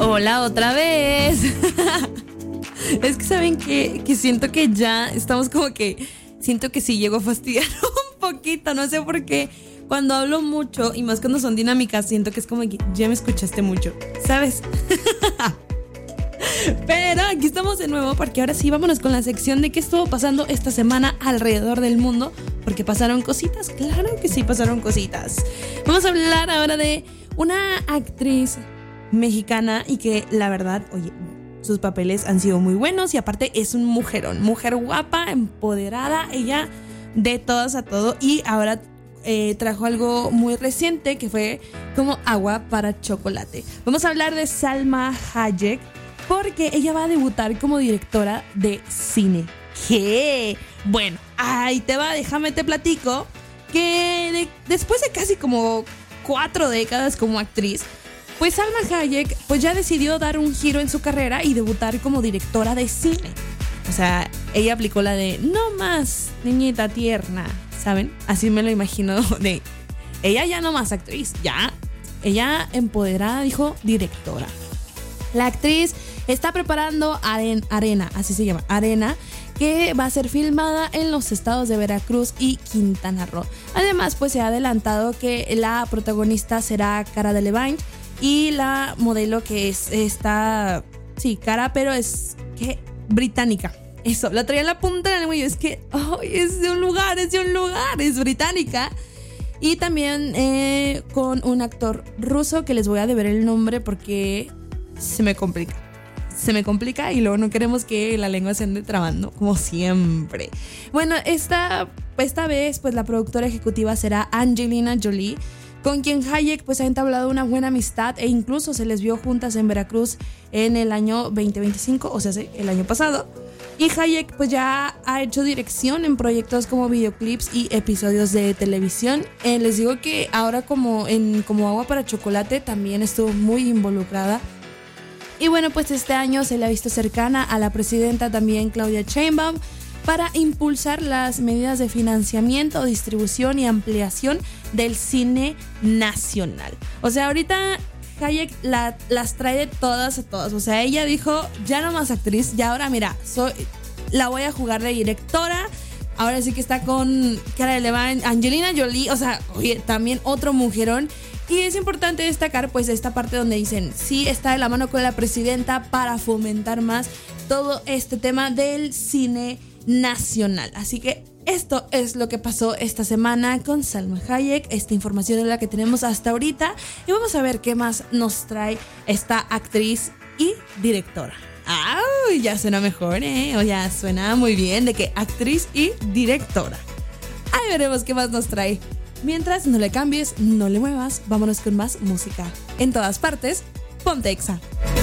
Hola otra vez. Es que saben que siento que ya estamos como que siento que sí llego a fastidiar un poquito, no sé por qué. Cuando hablo mucho y más cuando son dinámicas, siento que es como que ya me escuchaste mucho, ¿sabes? Pero aquí estamos de nuevo porque ahora sí vámonos con la sección de qué estuvo pasando esta semana alrededor del mundo. Porque pasaron cositas, claro que sí pasaron cositas. Vamos a hablar ahora de una actriz mexicana y que la verdad, oye, sus papeles han sido muy buenos y aparte es un mujerón, mujer guapa, empoderada, ella de todas a todo y ahora trajo algo muy reciente que fue como agua para chocolate. Vamos a hablar de Salma Hayek porque ella va a debutar como directora de cine. ¿Qué? Bueno, ahí te va, déjame te platico que después de casi como 4 décadas como actriz, pues Salma Hayek pues ya decidió dar un giro en su carrera y debutar como directora de cine. O sea, ella aplicó la de no más niñita tierna, ¿saben? Así me lo imagino de ella ya no más actriz, ya ella empoderada dijo directora. La actriz está preparando Arena, así se llama, Arena, que va a ser filmada en los estados de Veracruz y Quintana Roo. Además, pues se ha adelantado que la protagonista será Cara Delevingne y la modelo que es esta, sí, Cara, pero es que británica. Eso, la traía en la punta de la lengua y es que es de un lugar, es británica. Y también con un actor ruso que les voy a deber el nombre porque se me complica y luego no queremos que la lengua se ande trabando, como siempre. Bueno, esta vez pues la productora ejecutiva será Angelina Jolie, con quien Hayek pues ha entablado una buena amistad e incluso se les vio juntas en Veracruz en el año 2025, o sea, el año pasado. Y Hayek pues ya ha hecho dirección en proyectos como videoclips y episodios de televisión. Les digo que ahora como agua para chocolate también estuvo muy involucrada. Y bueno, pues este año se le ha visto cercana a la presidenta también Claudia Sheinbaum para impulsar las medidas de financiamiento, distribución y ampliación del cine nacional. O sea, ahorita Hayek las trae de todas a todas. O sea, ella dijo, ya no más actriz, ya ahora mira, la voy a jugar de directora. Ahora sí que está con Cara Delevingne, Angelina Jolie, o sea, oye, también otro mujerón. Y es importante destacar pues esta parte donde dicen, sí, está de la mano con la presidenta para fomentar más todo este tema del cine nacional. Así que esto es lo que pasó esta semana con Salma Hayek. Esta información es la que tenemos hasta ahorita. Y vamos a ver qué más nos trae esta actriz y directora. ¡Ay! Ya suena mejor, ¿eh? O ya suena muy bien de que actriz y directora. Ahí veremos qué más nos trae. Mientras, no le cambies, no le muevas, vámonos con más música. En todas partes, ponte Exa.